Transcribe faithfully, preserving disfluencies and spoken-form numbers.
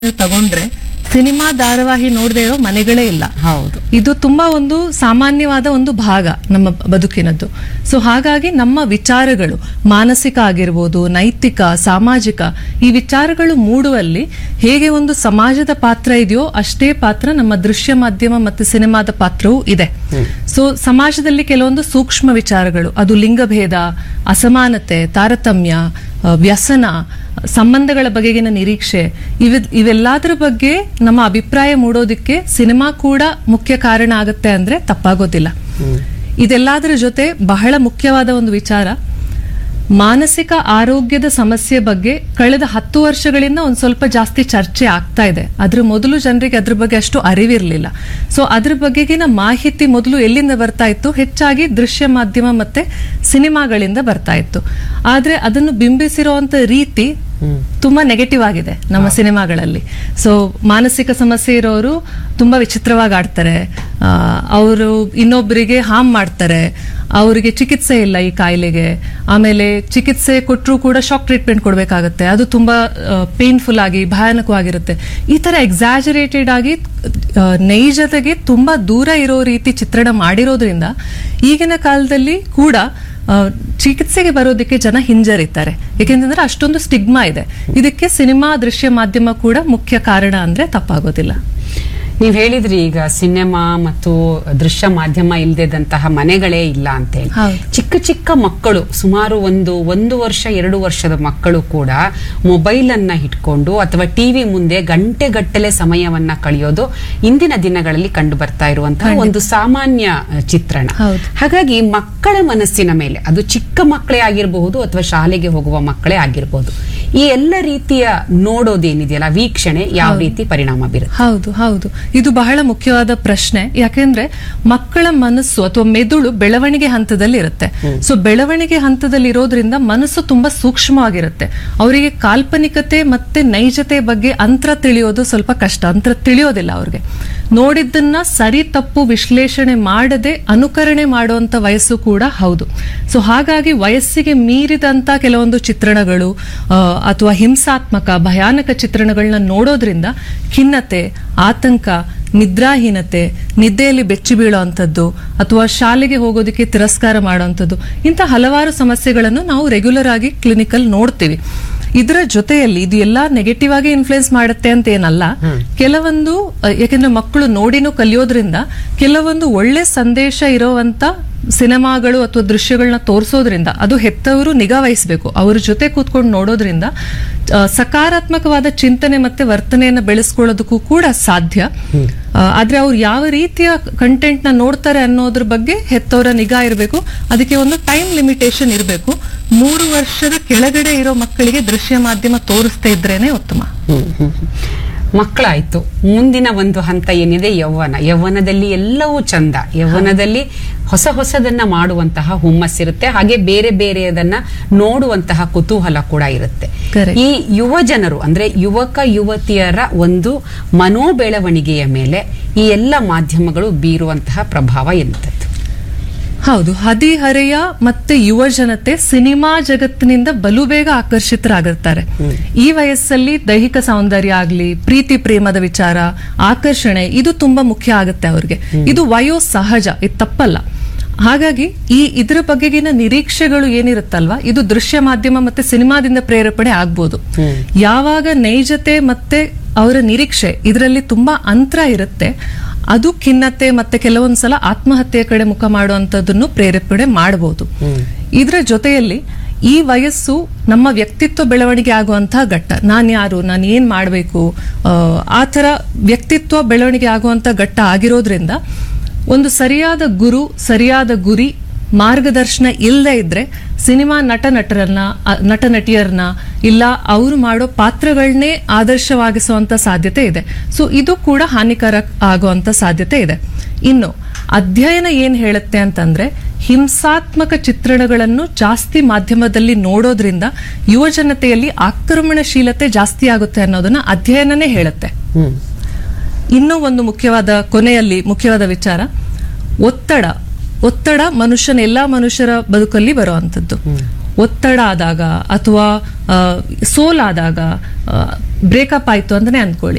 ತಗೊಂಡ್ರೆ ಸಿನಿಮಾ ಧಾರಾವಾಹಿ ನೋಡದೇ ಇರೋ ಮನೆಗಳೇ ಇಲ್ಲ. ಹೌದು, ಇದು ತುಂಬಾ ಒಂದು ಸಾಮಾನ್ಯವಾದ ಒಂದು ಭಾಗ ನಮ್ಮ ಬದುಕಿನದ್ದು. ಸೊ ಹಾಗಾಗಿ ನಮ್ಮ ವಿಚಾರಗಳು ಮಾನಸಿಕ ಆಗಿರ್ಬೋದು, ನೈತಿಕ, ಸಾಮಾಜಿಕ, ಈ ವಿಚಾರಗಳು ಮೂಡುವಲ್ಲಿ ಹೇಗೆ ಒಂದು ಸಮಾಜದ ಪಾತ್ರ ಇದೆಯೋ ಅಷ್ಟೇ ಪಾತ್ರ ನಮ್ಮ ದೃಶ್ಯ ಮಾಧ್ಯಮ ಮತ್ತು ಸಿನಿಮಾದ ಪಾತ್ರವೂ ಇದೆ. ಸೊ ಸಮಾಜದಲ್ಲಿ ಕೆಲವೊಂದು ಸೂಕ್ಷ್ಮ ವಿಚಾರಗಳು, ಅದು ಲಿಂಗಭೇದ, ಅಸಮಾನತೆ, ತಾರತಮ್ಯ, ವ್ಯಸನ, ಸಂಬಂಧಗಳ ಬಗೆಗಿನ ನಿರೀಕ್ಷೆ, ಇವ ಇವೆಲ್ಲದರ ಬಗ್ಗೆ ನಮ್ಮ ಅಭಿಪ್ರಾಯ ಮೂಡೋದಿಕ್ಕೆ ಸಿನಿಮಾ ಕೂಡ ಮುಖ್ಯ ಕಾರಣ ಆಗುತ್ತೆ ಅಂದ್ರೆ ತಪ್ಪಾಗೋದಿಲ್ಲ. ಇದೆಲ್ಲದರ ಜೊತೆ ಬಹಳ ಮುಖ್ಯವಾದ ಒಂದು ವಿಚಾರ, ಮಾನಸಿಕ ಆರೋಗ್ಯದ ಸಮಸ್ಯೆ ಬಗ್ಗೆ ಕಳೆದ ಹತ್ತು ವರ್ಷಗಳಿಂದ ಒಂದ್ ಸ್ವಲ್ಪ ಜಾಸ್ತಿ ಚರ್ಚೆ ಆಗ್ತಾ ಇದೆ. ಅದ್ರ ಮೊದಲು ಜನರಿಗೆ ಅದ್ರ ಬಗ್ಗೆ ಅಷ್ಟು ಅರಿವಿರ್ಲಿಲ್ಲ. ಸೊ ಅದ್ರ ಬಗೆಗಿನ ಮಾಹಿತಿ ಮೊದಲು ಎಲ್ಲಿಂದ ಬರ್ತಾ ಇತ್ತು? ಹೆಚ್ಚಾಗಿ ದೃಶ್ಯ ಮಾಧ್ಯಮ ಮತ್ತೆ ಸಿನಿಮಾಗಳಿಂದ ಬರ್ತಾ ಇತ್ತು. ಆದ್ರೆ ಅದನ್ನು ಬಿಂಬಿಸಿರುವಂತ ರೀತಿ ತುಂಬಾ ನೆಗೆಟಿವ್ ಆಗಿದೆ ನಮ್ಮ ಸಿನಿಮಾಗಳಲ್ಲಿ. ಸೊ ಮಾನಸಿಕ ಸಮಸ್ಯೆ ಇರೋರು ತುಂಬಾ ವಿಚಿತ್ರವಾಗಿ ಆಡ್ತಾರೆ, ಅವರು ಇನ್ನೊಬ್ಬರಿಗೆ ಹಾರ್ಮ್ ಮಾಡ್ತಾರೆ, ಅವರಿಗೆ ಚಿಕಿತ್ಸೆ ಇಲ್ಲ ಈ ಕಾಯಿಲೆಗೆ, ಆಮೇಲೆ ಚಿಕಿತ್ಸೆ ಕೊಟ್ಟರು ಕೂಡ ಶಾಕ್ ಟ್ರೀಟ್ಮೆಂಟ್ ಕೊಡಬೇಕಾಗತ್ತೆ, ಅದು ತುಂಬಾ ಪೇನ್ಫುಲ್ ಆಗಿ ಭಯಾನಕವಾಗಿರುತ್ತೆ. ಈ ತರ ಎಕ್ಸಾಜರೇಟೆಡ್ ಆಗಿ ನೈಜತೆಗೆ ತುಂಬಾ ದೂರ ಇರೋ ರೀತಿ ಚಿತ್ರಣ ಮಾಡಿರೋದ್ರಿಂದ ಈಗಿನ ಕಾಲದಲ್ಲಿ ಕೂಡ ಚಿಕಿತ್ಸೆಗೆ ಬರೋದಕ್ಕೆ ಜನ ಹಿಂಜರಿತಾರೆ. ಯಾಕೆಂತಂದ್ರೆ ಅಷ್ಟೊಂದು ಸ್ಟಿಗ್ಮಾ ಇದೆ. ಇದಕ್ಕೆ ಸಿನಿಮಾ ದೃಶ್ಯ ಮಾಧ್ಯಮ ಕೂಡ ಮುಖ್ಯ ಕಾರಣ ಅಂದ್ರೆ ತಪ್ಪಾಗೋದಿಲ್ಲ. ನೀವ್ ಹೇಳಿದ್ರಿ ಈಗ ಸಿನಿಮಾ ಮತ್ತು ದೃಶ್ಯ ಮಾಧ್ಯಮ ಇಲ್ದೇದಂತಹ ಮನೆಗಳೇ ಇಲ್ಲ ಅಂತ ಹೇಳಿ. ಚಿಕ್ಕ ಚಿಕ್ಕ ಮಕ್ಕಳು, ಸುಮಾರು ಒಂದು ಒಂದು ವರ್ಷ ಎರಡು ವರ್ಷದ ಮಕ್ಕಳು ಕೂಡ ಮೊಬೈಲ್ ಅನ್ನ ಇಟ್ಕೊಂಡು ಅಥವಾ ಟಿವಿ ಮುಂದೆ ಗಂಟೆ ಗಟ್ಟಲೆ ಸಮಯವನ್ನ ಕಳೆಯೋದು ಇಂದಿನ ದಿನಗಳಲ್ಲಿ ಕಂಡು ಬರ್ತಾ ಇರುವಂತಹ ಒಂದು ಸಾಮಾನ್ಯ ಚಿತ್ರಣ. ಹಾಗಾಗಿ ಮಕ್ಕಳ ಮನಸ್ಸಿನ ಮೇಲೆ, ಅದು ಚಿಕ್ಕ ಮಕ್ಕಳೇ ಆಗಿರಬಹುದು ಅಥವಾ ಶಾಲೆಗೆ ಹೋಗುವ ಮಕ್ಕಳೇ ಆಗಿರಬಹುದು, ಈ ಎಲ್ಲ ರೀತಿಯ ನೋಡೋದೇನಿದೆಯಲ್ಲ, ವೀಕ್ಷಣೆ ಯಾವ ರೀತಿ ಪರಿಣಾಮ ಬೀರುತ್ತೆ? ಹೌದು ಹೌದು ಇದು ಬಹಳ ಮುಖ್ಯವಾದ ಪ್ರಶ್ನೆ. ಯಾಕೆಂದ್ರೆ ಮಕ್ಕಳ ಮನಸ್ಸು ಅಥವಾ ಮೆದುಳು ಬೆಳವಣಿಗೆ ಹಂತದಲ್ಲಿ ಇರುತ್ತೆ. ಸೊ ಬೆಳವಣಿಗೆ ಹಂತದಲ್ಲಿ ಇರೋದ್ರಿಂದ ಮನಸ್ಸು ತುಂಬಾ ಸೂಕ್ಷ್ಮವಾಗಿರುತ್ತೆ. ಅವರಿಗೆ ಕಾಲ್ಪನಿಕತೆ ಮತ್ತೆ ನೈಜತೆ ಬಗ್ಗೆ ಅಂತರ ತಿಳಿಯೋದು ಸ್ವಲ್ಪ ಕಷ್ಟ, ಅಂತರ ತಿಳಿಯೋದಿಲ್ಲ ಅವ್ರಿಗೆ. ನೋಡಿದ್ದನ್ನ ಸರಿ ತಪ್ಪು ವಿಶ್ಲೇಷಣೆ ಮಾಡದೆ ಅನುಕರಣೆ ಮಾಡುವಂತ ವಯಸ್ಸು ಕೂಡ ಹೌದು. ಸೊ ಹಾಗಾಗಿ ವಯಸ್ಸಿಗೆ ಮೀರಿದಂತ ಕೆಲವೊಂದು ಚಿತ್ರಣಗಳು ಅಥವಾ ಹಿಂಸಾತ್ಮಕ ಭಯಾನಕ ಚಿತ್ರಣಗಳನ್ನ ನೋಡೋದ್ರಿಂದ ಖಿನ್ನತೆ, ಆತಂಕ, ನಿದ್ರಾಹೀನತೆ, ನಿದ್ದೆಯಲ್ಲಿ ಬೆಚ್ಚಿ ಬೀಳುವಂಥದ್ದು ಅಥವಾ ಶಾಲೆಗೆ ಹೋಗೋದಕ್ಕೆ ತಿರಸ್ಕಾರ ಮಾಡುವಂಥದ್ದು, ಇಂಥ ಹಲವಾರು ಸಮಸ್ಯೆಗಳನ್ನು ನಾವು ರೆಗ್ಯುಲರ್ ಆಗಿ ಕ್ಲಿನಿಕಲ್ ನೋಡ್ತೀವಿ. ಇದರ ಜೊತೆಯಲ್ಲಿ ಇದು ಎಲ್ಲ ನೆಗೆಟಿವ್ ಆಗಿ ಇನ್ಫ್ಲುಯೆನ್ಸ್ ಮಾಡುತ್ತೆ ಅಂತ ಏನಲ್ಲ. ಕೆಲವೊಂದು, ಯಾಕೆಂದ್ರೆ ಮಕ್ಕಳು ನೋಡಿನೂ ಕಲಿಯೋದ್ರಿಂದ ಕೆಲವೊಂದು ಒಳ್ಳೆ ಸಂದೇಶ ಇರೋವಂತ ಸಿನಿಮಾಗಳು ಅಥವಾ ದೃಶ್ಯಗಳನ್ನ ತೋರಿಸೋದ್ರಿಂದ ಅದು ಹೆತ್ತವರು ನಿಗಾ ವಹಿಸಬೇಕು. ಅವ್ರ ಜೊತೆ ಕೂತ್ಕೊಂಡು ನೋಡೋದ್ರಿಂದ ಸಕಾರಾತ್ಮಕವಾದ ಚಿಂತನೆ ಮತ್ತೆ ವರ್ತನೆಯನ್ನ ಬೆಳೆಸ್ಕೊಳ್ಳೋದಕ್ಕೂ ಕೂಡ ಸಾಧ್ಯ. ಆದ್ರೆ ಅವ್ರು ಯಾವ ರೀತಿಯ ಕಂಟೆಂಟ್ ನ ನೋಡ್ತಾರೆ ಅನ್ನೋದ್ರ ಬಗ್ಗೆ ಹೆತ್ತವರ ನಿಗಾ ಇರಬೇಕು. ಅದಕ್ಕೆ ಒಂದು ಟೈಮ್ ಲಿಮಿಟೇಷನ್ ಇರಬೇಕು. ಮೂರು ವರ್ಷದ ಕೆಳಗಡೆ ಇರೋ ಮಕ್ಕಳಿಗೆ ದೃಶ್ಯ ಮಾಧ್ಯಮ ತೋರಿಸ್ತಾ ಇದ್ರೇನೆ ಉತ್ತಮ. ಮಕ್ಕಳಾಯ್ತು, ಮುಂದಿನ ಒಂದು ಹಂತ ಏನಿದೆ ಯೌವನ. ಯೌವನದಲ್ಲಿ ಎಲ್ಲವೂ ಚಂದ, ಯೌವನದಲ್ಲಿ ಹೊಸ ಹೊಸದನ್ನ ಮಾಡುವಂತಹ ಹುಮ್ಮಸ್ಸಿರುತ್ತೆ, ಹಾಗೆ ಬೇರೆ ಬೇರೆಯದನ್ನ ನೋಡುವಂತಹ ಕುತೂಹಲ ಕೂಡ ಇರುತ್ತೆ. ಈ ಯುವ ಜನರು ಅಂದ್ರೆ ಯುವಕ ಯುವತಿಯರ ಒಂದು ಮನೋಬೆಳವಣಿಗೆಯ ಮೇಲೆ ಈ ಎಲ್ಲ ಮಾಧ್ಯಮಗಳು ಬೀರುವಂತಹ ಪ್ರಭಾವ ಎಂಥದ್ದು? ಹೌದು, ಹದಿಹರೆಯ ಮತ್ತೆ ಯುವ ಜನತೆ ಸಿನಿಮಾ ಜಗತ್ತಿನಿಂದ ಬಲು ಬೇಗ ಆಕರ್ಷಿತರಾಗಿರ್ತಾರೆ. ಈ ವಯಸ್ಸಲ್ಲಿ ದೈಹಿಕ ಸೌಂದರ್ಯ ಆಗ್ಲಿ, ಪ್ರೀತಿ ಪ್ರೇಮದ ವಿಚಾರ, ಆಕರ್ಷಣೆ, ಇದು ತುಂಬಾ ಮುಖ್ಯ ಆಗುತ್ತೆ ಅವ್ರಿಗೆ. ಇದು ವಯೋ ಸಹಜ, ಇದು ತಪ್ಪಲ್ಲ. ಹಾಗಾಗಿ ಈ ಇದ್ರ ಬಗೆಗಿನ ನಿರೀಕ್ಷೆಗಳು ಏನಿರುತ್ತಲ್ವಾ, ಇದು ದೃಶ್ಯ ಮಾಧ್ಯಮ ಮತ್ತೆ ಸಿನಿಮಾದಿಂದ ಪ್ರೇರೇಪಣೆ ಆಗ್ಬೋದು. ಯಾವಾಗ ನೈಜತೆ ಮತ್ತೆ ಅವರ ನಿರೀಕ್ಷೆ ಇದರಲ್ಲಿ ತುಂಬಾ ಅಂತರ ಇರುತ್ತೆ, ಅದು ಖಿನ್ನತೆ ಮತ್ತೆ ಕೆಲವೊಂದ್ಸಲ ಆತ್ಮಹತ್ಯೆ ಕಡೆ ಮುಖ ಮಾಡುವಂತದನ್ನು ಪ್ರೇರೇಪಣೆ ಮಾಡಬಹುದು. ಇದರ ಜೊತೆಯಲ್ಲಿ ಈ ವಯಸ್ಸು ನಮ್ಮ ವ್ಯಕ್ತಿತ್ವ ಬೆಳವಣಿಗೆ ಆಗುವಂತಹ ಘಟ್ಟ. ನಾನ್ ಯಾರು, ನಾನು ಏನ್ ಮಾಡಬೇಕು, ಆ ತರ ವ್ಯಕ್ತಿತ್ವ ಬೆಳವಣಿಗೆ ಆಗುವಂತ ಘಟ್ಟ ಆಗಿರೋದ್ರಿಂದ ಒಂದು ಸರಿಯಾದ ಗುರು, ಸರಿಯಾದ ಗುರಿ, ಮಾರ್ಗದರ್ಶನ ಇಲ್ಲದೆ ಇದ್ರೆ ಸಿನಿಮಾ ನಟ ನಟರನ್ನ ನಟ ನಟಿಯರನ್ನ ಇಲ್ಲ ಅವರು ಮಾಡೋ ಪಾತ್ರಗಳನ್ನೇ ಆದರ್ಶವಾಗಿಸುವಂತ ಸಾಧ್ಯತೆ ಇದೆ. ಸೊ ಇದು ಕೂಡ ಹಾನಿಕರ ಆಗುವಂತ ಸಾಧ್ಯತೆ ಇದೆ. ಇನ್ನು ಅಧ್ಯಯನ ಏನ್ ಹೇಳುತ್ತೆ ಅಂತಂದ್ರೆ, ಹಿಂಸಾತ್ಮಕ ಚಿತ್ರಣಗಳನ್ನು ಜಾಸ್ತಿ ಮಾಧ್ಯಮದಲ್ಲಿ ನೋಡೋದ್ರಿಂದ ಯುವ ಜನತೆಯಲ್ಲಿ ಆಕ್ರಮಣಶೀಲತೆ ಜಾಸ್ತಿ ಆಗುತ್ತೆ ಅನ್ನೋದನ್ನ ಅಧ್ಯಯನನೇ ಹೇಳುತ್ತೆ. ಇನ್ನೂ ಒಂದು ಮುಖ್ಯವಾದ, ಕೊನೆಯಲ್ಲಿ ಮುಖ್ಯವಾದ ವಿಚಾರ, ಒತ್ತಡ. ಒತ್ತಡ ಮನುಷ್ಯನ ಎಲ್ಲಾ ಮನುಷ್ಯರ ಬದುಕಲ್ಲಿ ಬರುವಂತದ್ದು. ಒತ್ತಡ ಆದಾಗ ಅಥವಾ ಸೋಲಾದಾಗ ಬ್ರೇಕಪ್ ಆಯ್ತು ಅಂತಾನೆ ಅಂದ್ಕೊಳ್ಳಿ,